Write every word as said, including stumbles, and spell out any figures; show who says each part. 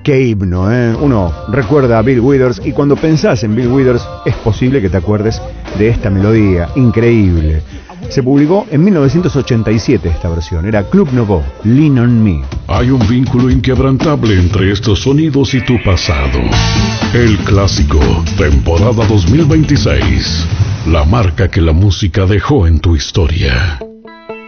Speaker 1: Qué himno, ¿eh? Uno recuerda a Bill Withers y cuando pensás en Bill Withers es posible que te acuerdes de esta melodía increíble. Se publicó en mil novecientos ochenta y siete esta versión, era Club Nouveau, Lean on Me.
Speaker 2: Hay un vínculo inquebrantable entre estos sonidos y tu pasado. El clásico, temporada dos mil veintiséis, la marca que la música dejó en tu historia.